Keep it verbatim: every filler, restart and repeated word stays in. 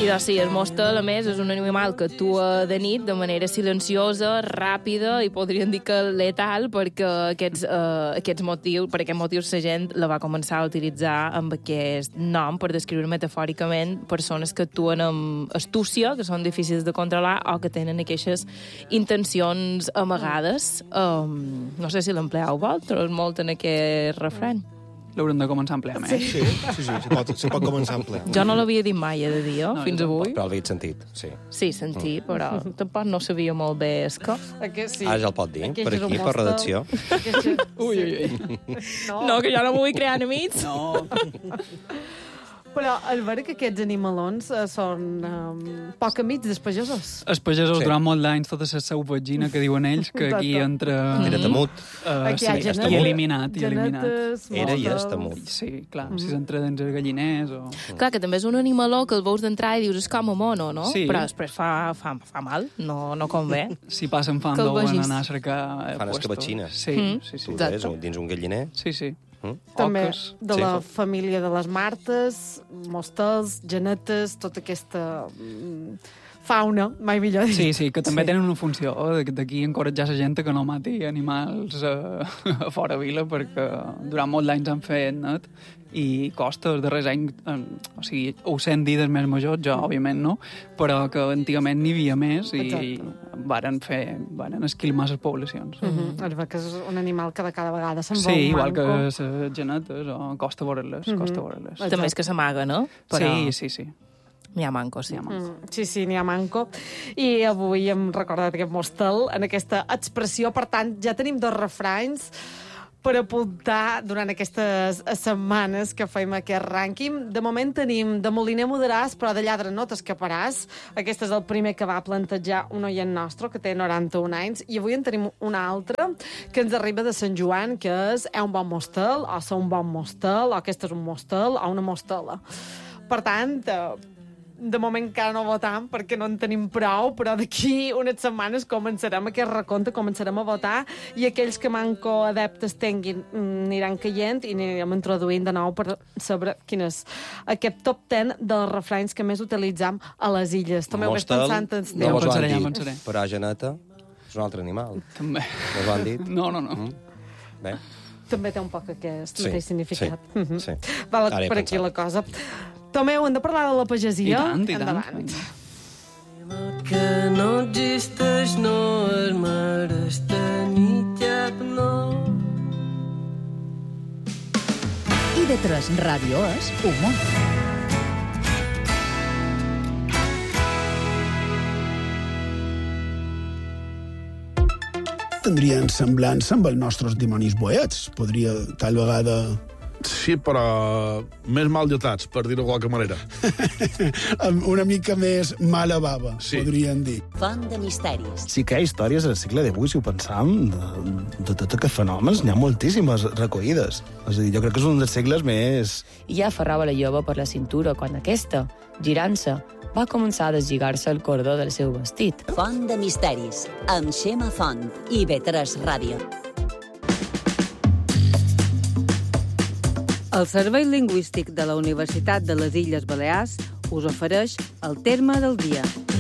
I doncs sí, el mostel, a més, és un animal que actua de nit de manera silenciosa, ràpida i podríem dir que letal perquè aquests, uh, aquests motius, per aquest motiu la gent la va començar a utilitzar amb aquest nom per descriure metafòricament persones que actuen amb astúcia, que són difícils de controlar o que tenen aquestes intencions amagades. Um, no sé si l'empleau vosaltres molt en aquest refrany. L'haurem de començar a emplear més. Sí, sí, sí, se pot, se pot començar a emplear. Jo no l'havia dit mai, he de dir, no, fins avui. Però l'havia sentit, sí. Sí, sentir, però tampoc no sabia molt bé el que. Sí. Ara ja el pot dir, Aquest per és un aquí, per mostel. redacció. Aquest... Ui, ui, ui. No. No, que jo no vull crear enemics. No. Però al veure que aquests animalons eh, són um, poc amics dels pagesos. Els pagesos Sí. durant molt d'anys, tota la seu vagina que diuen ells, que aquí Exacte. entra... Era temut. Uh, Aquí hi ha sí, genetes, i eliminat, i eliminat. genetes, Era i és mostels. temut. Sí, clar, si s'entra dins els galliners o... Clar, que també és un animaló que el veus d'entrar i dius és com a mono, no? Sí. Però després fa, fa, fa mal, no, no convé. Si passen fam, Que el deuen vegis. anar a cercar... eh, Fan puestos. escabetxines. Sí, Mm. sí, sí. Tu Exacte. ves, dins un galliner. Sí, sí. Mm? També Oques. de Sí. la família de les martes, mostels, genetes, tota aquesta mm, fauna, mai millor dit. Sí, sí, que també tenen una funció eh, d'aquí encoratjar la gent que no mati animals eh, a fora vila, perquè durant molts anys han fet net i costa els darrers anys, eh, o sigui, ho sent dir dels més majors, jo, òbviament, no, però que antigament n'hi havia més i Exacte. varen fer, varen esquilmar les poblacions. Uh -huh. Es veu que és un animal que de cada vegada se'n va Sí, un igual que manco. les genetes, o costa veure-les, Mhm. costa veure-les. Exacte. També és que s'amaga, no? Però Sí, sí, sí. n'hi ha mancos, sí. N'hi ha manco. Mm, sí, sí, n'hi ha manco. I avui hem recordat aquest mostel en aquesta expressió. Per tant, ja tenim dos refranys per apuntar durant aquestes setmanes que fem aquest rànquing. De moment tenim de Moliner mudaràs, però de lladre no t'escaparàs. Aquest és el primer que va plantejar un oient nostre, que té noranta-un anys, i avui en tenim un altre que ens arriba de Sant Joan, que és «È un bon mostel», o «Sou un bon mostel», o «Aquest és un mostel», o «Una mostela». Per tant, eh, de moment encara no votam perquè no en tenim prou, però d'aquí unes setmanes començarem aquest recompte, començarem a votar i aquells que manco adeptes tinguin mm, aniran caient i anirem introduint de nou per saber quin és aquest top deu dels refranys que més utilitzem a les illes. També ho vaig Mostel, pensant en Ja no ho vos ho pensaré, han ja ho dit, pensaré. però geneta és un altre animal. També. No us ho han dit? No, no, no. Mm. Bé, També té un poc aquest Sí, mateix significat. sí, Mhm. sí. Val Ara he per aquí pensat. la cosa. Tomeu, hem de parlar de la pagesia? I tant, i tant. Endavant. Que no existeix no es mereix tenir cap no. I de tres Ràdio és humor. Tindrien semblança amb els nostres dimonis boets. Podria, tal vegada... Sí, però més mal lletats, per dir-ho de qualque manera. amb una mica més mala bava, Sí. podrien dir. Font de misteris. Sí que hi ha històries al segle divuit, si ho pensam, de, de tots aquests fenòmens, n'hi ha moltíssimes recollides. És a dir, jo crec que és un dels segles més... I ja aferrava la jove per la cintura quan aquesta, girant-se, va començar a deslligar-se el cordó del seu vestit. Font de misteris, amb Xema Font i B tres Ràdio. El Servei Lingüístic de la Universitat de les Illes Balears us ofereix el terme del dia.